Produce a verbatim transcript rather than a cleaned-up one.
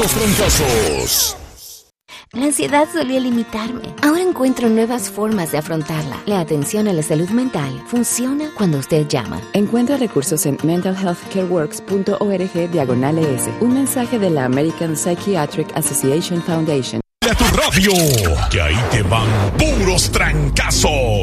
Puros trancazos. La ansiedad solía limitarme. Ahora encuentro nuevas formas de afrontarla. La atención a la salud mental funciona cuando usted llama. Encuentra recursos en mental health care works punto org diagonal es. Un mensaje de la American Psychiatric Association Foundation. A tu radio, que ahí te van puros trancazos.